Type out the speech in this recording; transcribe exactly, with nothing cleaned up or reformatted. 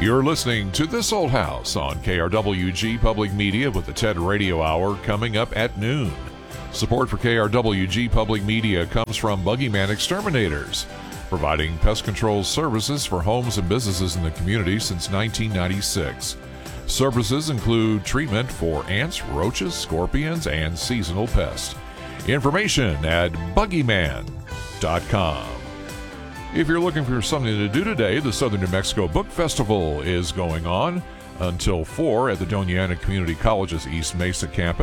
You're listening to This Old House on K R W G Public Media with the TED Radio Hour coming up at noon. Support for K R W G Public Media comes from Buggyman Exterminators, providing pest control services for homes and businesses in the community since nineteen ninety-six. Services include treatment for ants, roaches, scorpions, and seasonal pests. Information at buggyman dot com. If you're looking for something to do today, the Southern New Mexico Book Festival is going on until four at the Doña Ana Community College's East Mesa campus.